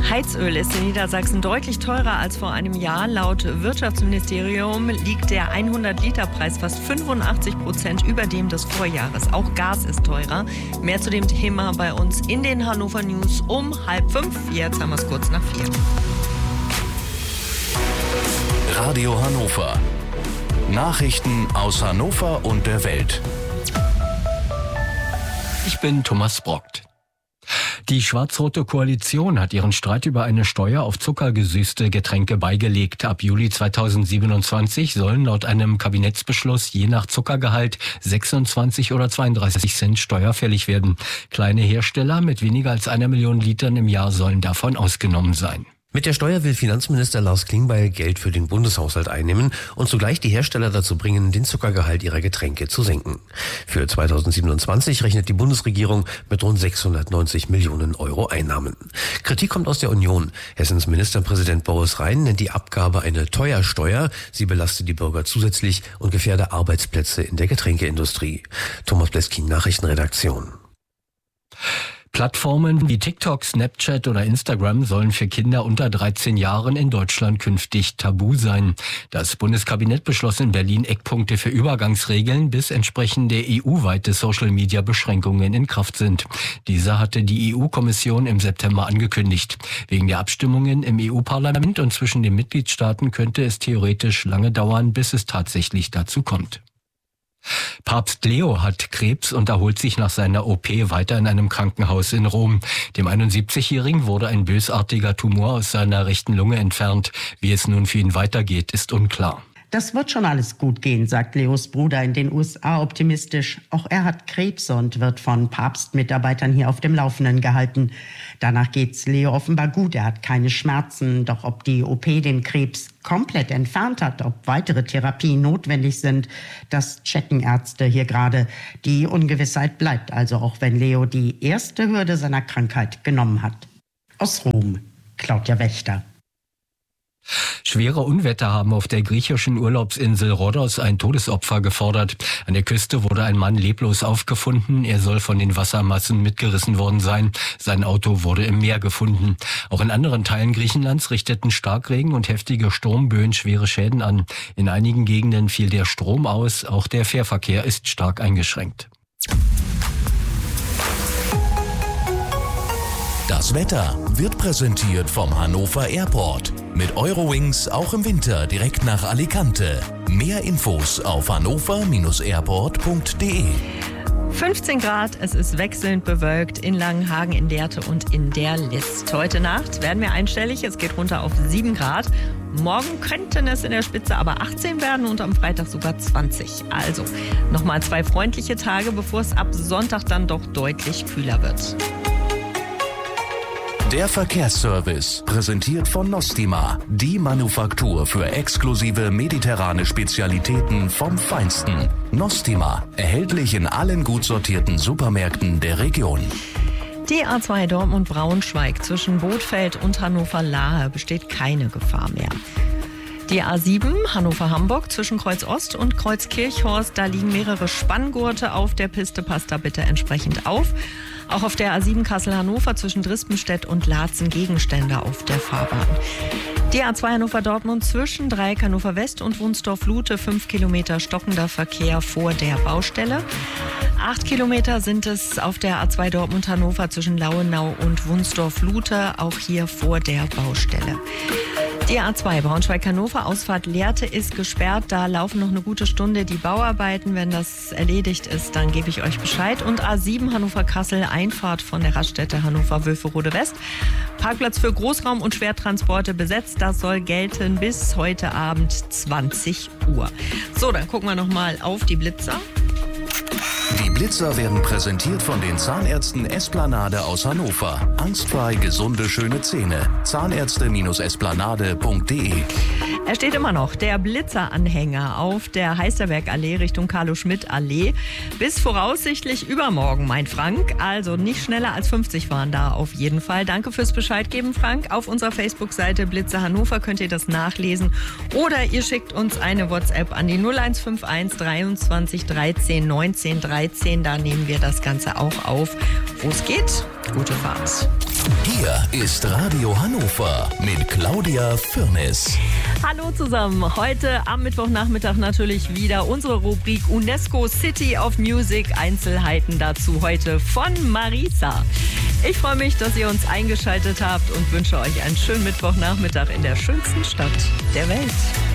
Heizöl ist in Niedersachsen deutlich teurer als vor einem Jahr. Laut Wirtschaftsministerium liegt der 100-Liter-Preis fast 85% über dem des Vorjahres. Auch Gas ist teurer. Mehr zu dem Thema bei uns in den Hannover News um 4:30. Jetzt haben wir es kurz nach 4. Radio Hannover. Nachrichten aus Hannover und der Welt. Ich bin Thomas Brockt. Die schwarz-rote Koalition hat ihren Streit über eine Steuer auf zuckergesüßte Getränke beigelegt. Ab Juli 2027 sollen laut einem Kabinettsbeschluss je nach Zuckergehalt 26 oder 32 Cent steuerfällig werden. Kleine Hersteller mit weniger als 1 Million Litern im Jahr sollen davon ausgenommen sein. Mit der Steuer will Finanzminister Lars Klingbeil Geld für den Bundeshaushalt einnehmen und zugleich die Hersteller dazu bringen, den Zuckergehalt ihrer Getränke zu senken. Für 2027 rechnet die Bundesregierung mit rund 690 Millionen Euro Einnahmen. Kritik kommt aus der Union. Hessens Ministerpräsident Boris Rhein nennt die Abgabe eine Teuersteuer. Sie belastet die Bürger zusätzlich und gefährde Arbeitsplätze in der Getränkeindustrie. Thomas Bleskin, Nachrichtenredaktion. Plattformen wie TikTok, Snapchat oder Instagram sollen für Kinder unter 13 Jahren in Deutschland künftig tabu sein. Das Bundeskabinett beschloss in Berlin Eckpunkte für Übergangsregeln, bis entsprechende EU-weite Social-Media-Beschränkungen in Kraft sind. Diese hatte die EU-Kommission im September angekündigt. Wegen der Abstimmungen im EU-Parlament und zwischen den Mitgliedstaaten könnte es theoretisch lange dauern, bis es tatsächlich dazu kommt. Papst Leo hat Krebs und erholt sich nach seiner OP weiter in einem Krankenhaus in Rom. Dem 71-Jährigen wurde ein bösartiger Tumor aus seiner rechten Lunge entfernt. Wie es nun für ihn weitergeht, ist unklar. Das wird schon alles gut gehen, sagt Leos Bruder in den USA optimistisch. Auch er hat Krebs und wird von Papstmitarbeitern hier auf dem Laufenden gehalten. Danach geht's Leo offenbar gut. Er hat keine Schmerzen. Doch ob die OP den Krebs komplett entfernt hat, ob weitere Therapien notwendig sind, das checken Ärzte hier gerade. Die Ungewissheit bleibt also, auch wenn Leo die erste Hürde seiner Krankheit genommen hat. Aus Rom, Claudia Wächter. Schwere Unwetter haben auf der griechischen Urlaubsinsel Rhodos ein Todesopfer gefordert. An der Küste wurde ein Mann leblos aufgefunden. Er soll von den Wassermassen mitgerissen worden sein. Sein Auto wurde im Meer gefunden. Auch in anderen Teilen Griechenlands richteten Starkregen und heftige Sturmböen schwere Schäden an. In einigen Gegenden fiel der Strom aus. Auch der Fährverkehr ist stark eingeschränkt. Das Wetter wird präsentiert vom Hannover Airport. Mit Eurowings auch im Winter direkt nach Alicante. Mehr Infos auf hannover-airport.de. 15 Grad, es ist wechselnd bewölkt in Langenhagen, in Lehrte und in der List. Heute Nacht werden wir einstellig, es geht runter auf 7 Grad. Morgen könnten es in der Spitze aber 18 werden und am Freitag sogar 20. Also nochmal 2 freundliche Tage, bevor es ab Sonntag dann doch deutlich kühler wird. Der Verkehrsservice, präsentiert von Nostima, die Manufaktur für exklusive mediterrane Spezialitäten vom Feinsten. Nostima, erhältlich in allen gut sortierten Supermärkten der Region. Die A2 Dortmund-Braunschweig zwischen Bothfeld und Hannover-Lahe besteht keine Gefahr mehr. Die A7 Hannover-Hamburg zwischen Kreuz Ost und Kreuz Kirchhorst, da liegen mehrere Spanngurte auf der Piste, passt da bitte entsprechend auf. Auch auf der A7 Kassel-Hannover zwischen Drispenstedt und Laatzen Gegenstände auf der Fahrbahn. Die A2 Hannover-Dortmund zwischen Dreieck Hannover West und Wunsdorf-Lute, 5 Kilometer stockender Verkehr vor der Baustelle. 8 Kilometer sind es auf der A2 Dortmund-Hannover zwischen Lauenau und Wunsdorf-Lute, auch hier vor der Baustelle. Die A2 Braunschweig-Hannover, Ausfahrt Lehrte ist gesperrt. Da laufen noch eine gute Stunde die Bauarbeiten. Wenn das erledigt ist, dann gebe ich euch Bescheid. Und A7 Hannover-Kassel, Einfahrt von der Raststätte Hannover-Wülferode West. Parkplatz für Großraum- und Schwertransporte besetzt. Das soll gelten bis heute Abend 20 Uhr. So, dann gucken wir noch mal auf die Blitzer. Die Blitzer werden präsentiert von den Zahnärzten Esplanade aus Hannover. Angstfrei gesunde, schöne Zähne. Zahnärzte-esplanade.de. Er steht immer noch, der Blitzeranhänger auf der Heisterbergallee Richtung Carlo-Schmidt-Allee. Bis voraussichtlich übermorgen, meint Frank. Also nicht schneller als 50 fahren da auf jeden Fall. Danke fürs Bescheid geben, Frank. Auf unserer Facebook-Seite Blitzer Hannover könnt ihr das nachlesen. Oder ihr schickt uns eine WhatsApp an die 0151 23 13 19 13. Da nehmen wir das Ganze auch auf. Wo es geht, gute Fahrt. Hier ist Radio Hannover mit Claudia Firnis. Hallo zusammen, heute am Mittwochnachmittag natürlich wieder unsere Rubrik UNESCO City of Music. Einzelheiten dazu heute von Marisa. Ich freue mich, dass ihr uns eingeschaltet habt und wünsche euch einen schönen Mittwochnachmittag in der schönsten Stadt der Welt.